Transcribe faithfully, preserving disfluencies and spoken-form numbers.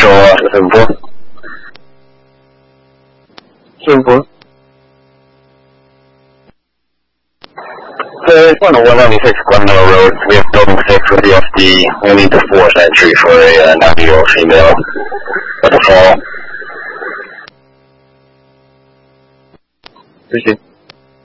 Central, uh, seven four. seven four. So it's one oh one ninety-six Glendale Road. We have building six with the S D. We need the fourth entry for a uh, ninety-year-old female with a fall. Appreciate it.